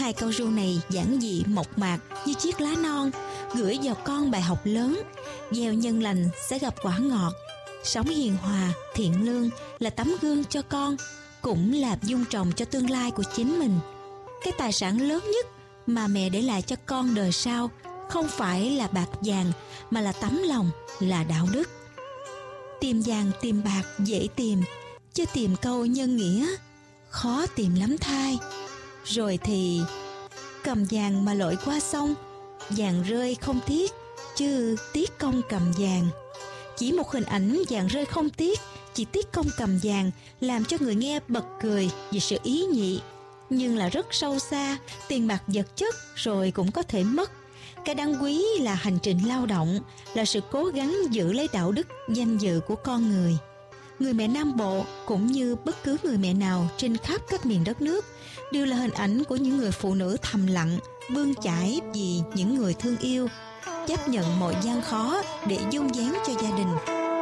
hai câu ru này giản dị mộc mạc như chiếc lá non, gửi vào con bài học lớn: gieo nhân lành sẽ gặp quả ngọt. Sống hiền hòa, thiện lương là tấm gương cho con, cũng là dung trồng cho tương lai của chính mình. Cái tài sản lớn nhất mà mẹ để lại cho con đời sau không phải là bạc vàng, mà là tấm lòng, là đạo đức. Tìm vàng tìm bạc dễ tìm, chứ tìm câu nhân nghĩa khó tìm lắm thai. Rồi thì cầm vàng mà lội qua sông, vàng rơi không tiếc, chứ tiếc công cầm vàng. Chỉ một hình ảnh vàng rơi không tiếc, chỉ tiếc công cầm vàng, làm cho người nghe bật cười vì sự ý nhị, nhưng là rất sâu xa. Tiền bạc vật chất rồi cũng có thể mất. Cái đáng quý là hành trình lao động, là sự cố gắng giữ lấy đạo đức, danh dự của con người. Người mẹ Nam Bộ cũng như bất cứ người mẹ nào trên khắp các miền đất nước đều là hình ảnh của những người phụ nữ thầm lặng, bươn chải vì những người thương yêu, chấp nhận mọi gian khó để dung dáng cho gia đình.